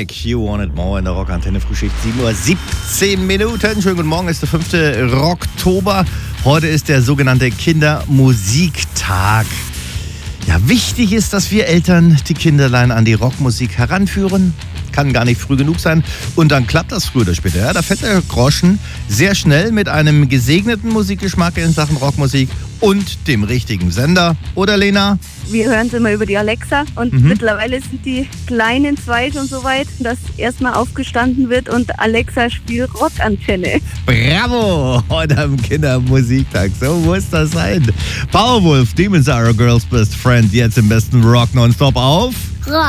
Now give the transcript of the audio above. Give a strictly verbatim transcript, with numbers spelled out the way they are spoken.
Sonic, You Want It More in der Rockantenne, Frühschicht, sieben Uhr siebzehn Minuten. Schönen guten Morgen, es ist der fünfte Rocktober. Heute ist der sogenannte Kindermusiktag. Ja, wichtig ist, dass wir Eltern die Kinderlein an die Rockmusik heranführen. Kann gar nicht früh genug sein. Und dann klappt das früher oder später. Ja, da fällt der Groschen sehr schnell mit einem gesegneten Musikgeschmack in Sachen Rockmusik und dem richtigen Sender. Oder, Lena? Wir hören es immer über die Alexa und mhm. mittlerweile sind die Kleinen zwei schon so weit, dass erstmal aufgestanden wird und Alexa spielt Rockantenne. Bravo! Heute am Kindermusiktag. So muss das sein. Powerwolf, Demons Are a Girl's Best Friend. Jetzt im besten Rock nonstop auf